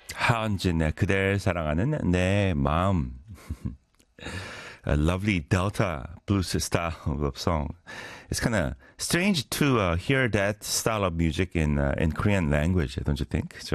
하은진, 그댈 사랑하는 내 마음. A lovely Delta blues style of song. It's kind of strange to hear that style of music in Korean language, don't you think?